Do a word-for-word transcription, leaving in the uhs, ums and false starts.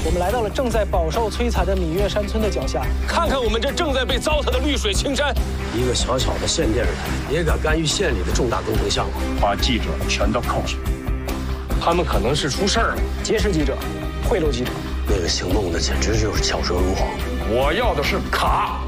我们来到了正在饱受摧残的芈月山村的脚下， 看看我们这正在被糟蹋的绿水青山。 一个小小的县电视台也敢干预县里的重大工程项目， 把记者全都扣下。 他们可能是出事儿了， 劫持记者，贿赂记者。 那个姓孟的简直就是巧舌如簧。 我要的是卡。